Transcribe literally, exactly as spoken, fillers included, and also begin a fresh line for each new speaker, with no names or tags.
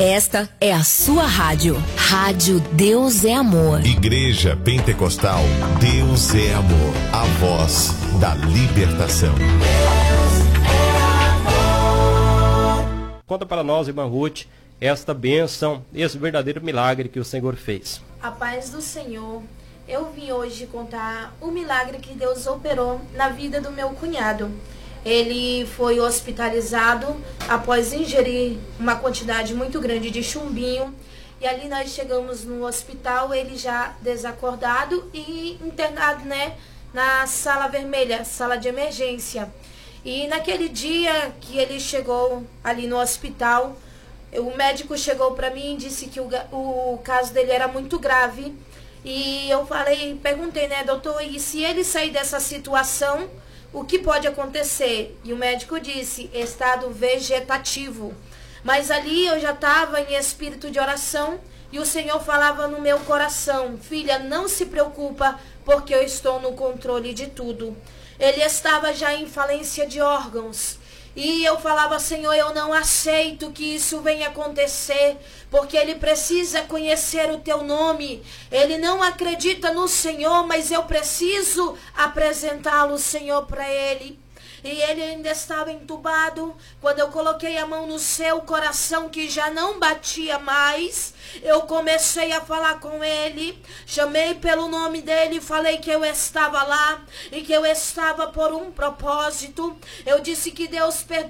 Esta é a sua rádio. Rádio Deus é Amor.
Igreja Pentecostal Deus é Amor. A voz da libertação. Deus
é amor. Conta para nós, irmã Ruth, esta bênção, esse verdadeiro milagre que o Senhor fez.
A paz do Senhor. Eu vim hoje contar o milagre que Deus operou na vida do meu cunhado. Ele foi hospitalizado após ingerir uma quantidade muito grande de chumbinho. E ali nós chegamos no hospital, ele já desacordado e internado, né, na sala vermelha, sala de emergência. E naquele dia que ele chegou ali no hospital, o médico chegou para mim e disse que o, o caso dele era muito grave. E eu falei, perguntei, né, doutor, e se ele sair dessa situação, o que pode acontecer? E o médico disse, estado vegetativo. Mas ali eu já estava em espírito de oração e o Senhor falava no meu coração, filha, não se preocupa, porque eu estou no controle de tudo. Ele estava já em falência de órgãos. E eu falava, Senhor, eu não aceito que isso venha acontecer, porque ele precisa conhecer o teu nome. Ele não acredita no Senhor, mas eu preciso apresentá-lo, Senhor, para ele. E ele ainda estava entubado. Quando eu coloquei a mão no seu coração, que já não batia mais, eu comecei a falar com ele. Chamei pelo nome dele e falei que eu estava lá e que eu estava por um propósito. Eu disse que Deus perdoou